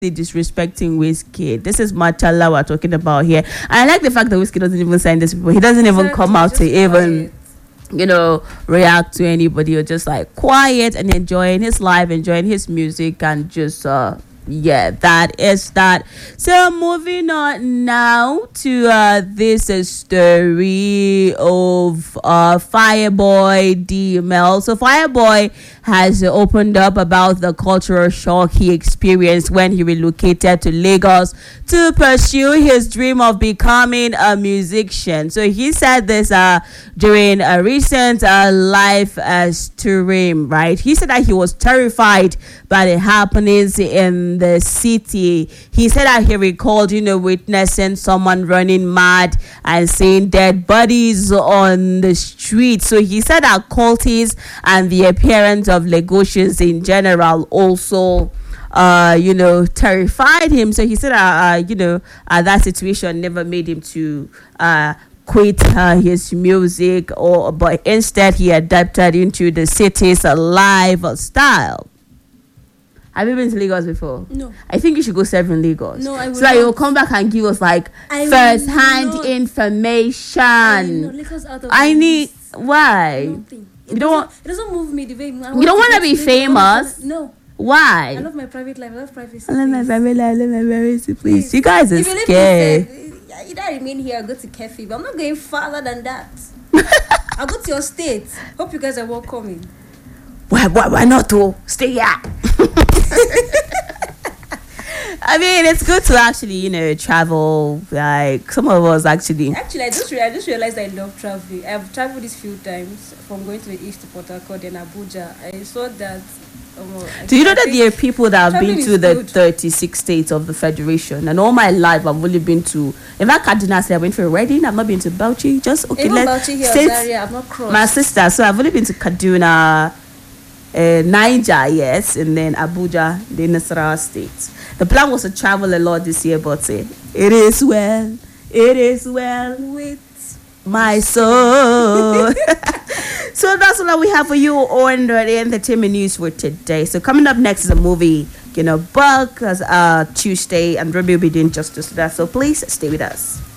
disrespecting Wizkid. This is Machala we're talking about here. And I like the fact that Wizkid doesn't even sign this people. He doesn't even come out to even, react to anybody, or just like quiet and enjoying his life, enjoying his music, and just that is that. So moving on now to this story of Fireboy D-Mel. So Fireboy has opened up about the cultural shock he experienced when he relocated to Lagos to pursue his dream of becoming a musician. So he said this during a recent live stream, right? He said that he was terrified by the happenings in the city. He said that he recalled, witnessing someone running mad and seeing dead bodies on the street. So he said that cultists and the appearance of Lagosians in general also terrified him. So he said that situation never made him to quit his music, but instead he adapted into the city's lifestyle. Have you been to Lagos before? No. I think you should go serve in Lagos. No, I will so that not. you'll come back and give us first-hand information. I need. Why? Nothing. You don't want. It doesn't move me the way. You don't want to be famous. No. Why? I love my private life. I love privacy. I love my private life. I love my privacy. Please, you guys are If you leave scared. me, either remain here or go to Kefi, but I'm not going farther than that. I'll go to your state. Hope you guys are welcoming. Why not to stay here? I mean, it's good to actually, travel. Like some of us actually. Actually, I just realized I love traveling. I've traveled this few times from going to the east to Port Harcourt and Abuja. I saw that. Do you know that there are people that have been traveling to is the good. 36 states of the Federation? And all my life, I've only been to. In fact, Kaduna said I went for a wedding. I've not been to Bauchi. Just okay. Even Let's Bauchi here, states. Zaria, I've not crossed. My sister. So I've only been to Kaduna, Niger, yes, and then Abuja, the Nasarawa state. The plan was to travel a lot this year, but it is well. It is well with my soul. So that's all that we have for you on the entertainment news for today. So coming up next is a movie, Buck, as Tuesday, and Ruby will be doing justice to that. So please stay with us.